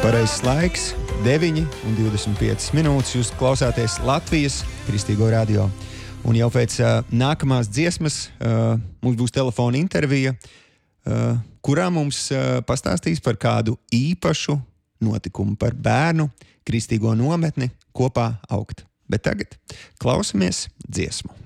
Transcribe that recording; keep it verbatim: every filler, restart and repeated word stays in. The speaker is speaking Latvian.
Pareizs laiks - deviņi un divdesmit piecas minūtes. Jūs klausāties Latvijas Kristīgo radio. Un jau pēc uh, nākamās dziesmas uh, mums būs telefona intervija, uh, kurā mums uh, pastāstīs par kādu īpašu notikumu, par bērnu Kristīgo nometni Kopā augt. Bet tagad klausamies dziesmu.